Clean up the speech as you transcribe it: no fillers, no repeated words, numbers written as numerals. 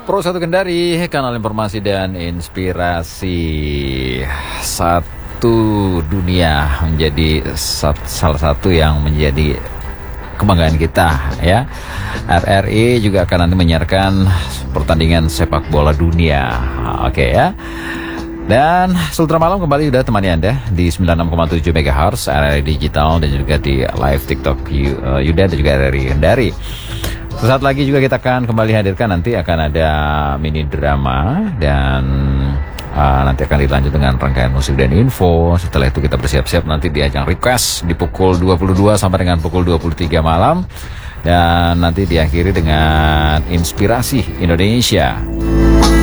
Pro 1 Kendari, kanal informasi dan inspirasi. Satu dunia menjadi salah satu yang menjadi kebanggaan kita ya. RRI juga akan nanti menyiarkan pertandingan sepak bola dunia. Oke ya. Dan Sultra Malam kembali sudah temani Anda di 96,7 MHz RRI Digital dan juga di live TikTok Yuda dan juga RRI Kendari. Sesaat lagi juga kita akan kembali hadirkan, nanti akan ada mini drama dan nanti akan dilanjut dengan rangkaian musik dan info. Setelah itu kita bersiap-siap nanti di ajang request di pukul 22 sampai dengan pukul 23 malam. Dan nanti diakhiri dengan inspirasi Indonesia.